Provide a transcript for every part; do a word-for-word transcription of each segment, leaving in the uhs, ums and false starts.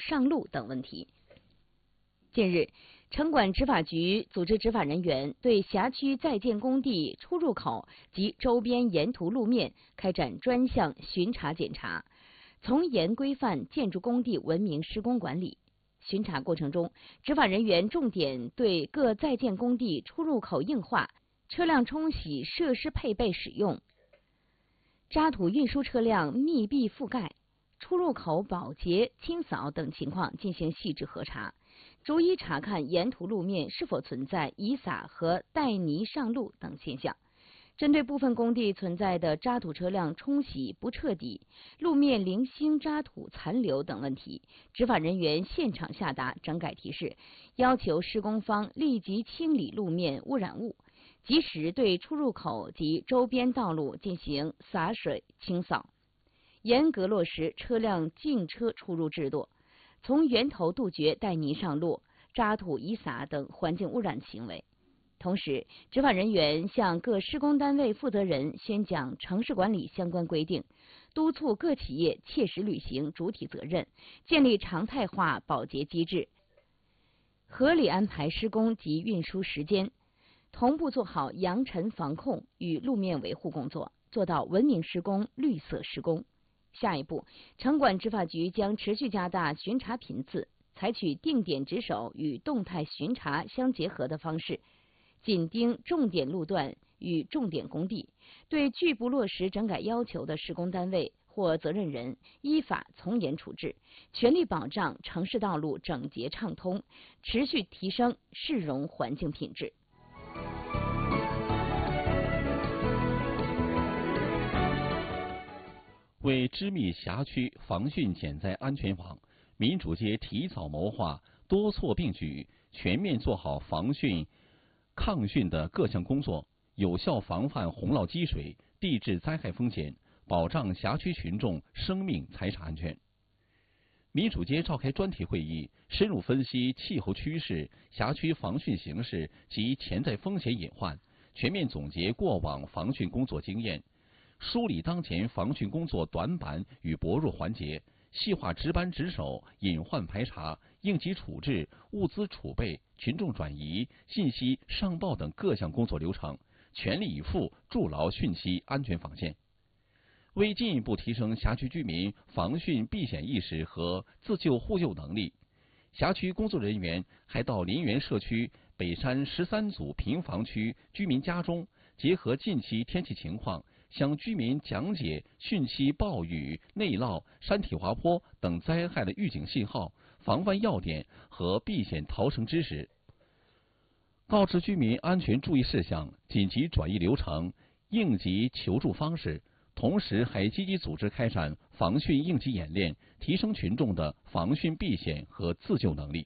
上路等问题。近日，城管执法局组织执法人员对辖区在建工地出入口及周边沿途路面开展专项巡查检查，从严规范建筑工地文明施工管理。巡查过程中，执法人员重点对各在建工地出入口硬化、车辆冲洗设施配备使用、渣土运输车辆密闭覆盖、出入口保洁清扫等情况进行细致核查，逐一查看沿途路面是否存在遗撒和带泥上路等现象。针对部分工地存在的渣土车辆冲洗不彻底、路面零星渣土残留等问题，执法人员现场下达整改提示，要求施工方立即清理路面污染物，及时对出入口及周边道路进行洒水清扫，严格落实车辆进车出入制度，从源头杜绝带泥上路、渣土遗撒等环境污染行为。同时，执法人员向各施工单位负责人宣讲城市管理相关规定，督促各企业切实履行主体责任，建立常态化保洁机制，合理安排施工及运输时间，同步做好扬尘防控与路面维护工作，做到文明施工、绿色施工。下一步，城管执法局将持续加大巡查频次，采取定点值守与动态巡查相结合的方式，紧盯重点路段与重点工地，对拒不落实整改要求的施工单位或责任人依法从严处置，全力保障城市道路整洁畅通，持续提升市容环境品质。 为织密辖区防汛减灾安全网，民主街提早谋划，多措并举，全面做好防汛抗汛的各项工作，有效防范洪涝积水、地质灾害风险，保障辖区群众生命财产安全。民主街召开专题会议，深入分析气候趋势、辖区防汛形势及潜在风险隐患，全面总结过往防汛工作经验，梳理当前防汛工作短板与薄弱环节，细化值班值守、隐患排查、应急处置、物资储备、群众转移、信息上报等各项工作流程，全力以赴筑牢汛期安全防线。为进一步提升辖区居民防汛避险意识和自救互救能力，辖区工作人员还到林园社区北山十三组平房区居民家中，结合近期天气情况，向居民讲解汛期暴雨、内涝、山体滑坡等灾害的预警信号、防范要点和避险逃生知识，告知居民安全注意事项、紧急转移流程、应急求助方式，同时还积极组织开展防汛应急演练，提升群众的防汛避险和自救能力。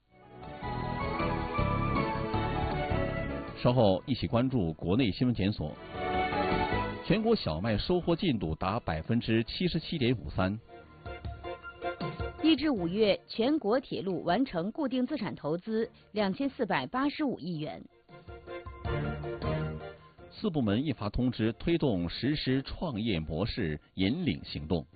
稍后一起关注国内新闻检索。全国小麦收获进度达百分之七十七点五三。 一至五月，全国铁路完成固定资产投资两千四百八十五亿元。 四部门印发通知，推动实施创业模式引领行动。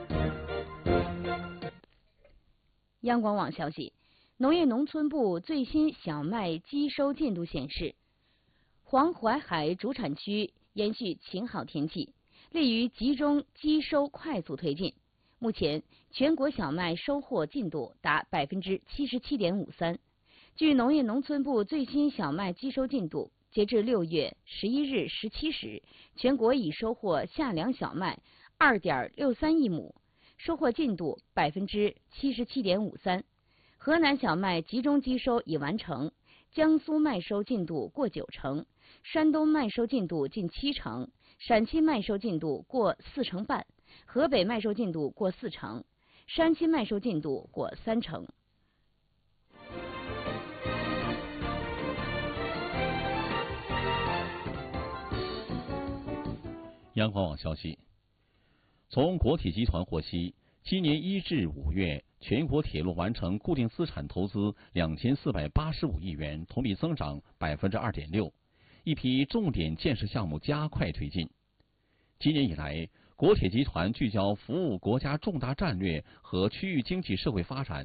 央广网消息，农业农村部最新小麦机收进度显示，黄淮海主产区延续晴好天气，利于集中机收快速推进。目前，全国小麦收获进度达百分之七十七点五三。据农业农村部最新小麦机收进度，截至六月十一日十七时，全国已收获夏粮小麦二点六三亿亩，收获进度百分之七十七点五三。河南小麦集中机收已完成，江苏麦收进度过九成，山东麦收进度近七成，陕西麦收进度过四成半，河北麦收进度过四成，山西麦收进度过三成。 央广网消息，从国铁集团获悉，今年一至五月，全国铁路完成固定资产投资两千四百八十五亿元，同比增长百分之二点六，一批重点建设项目加快推进。今年以来，国铁集团聚焦服务国家重大战略和区域经济社会发展，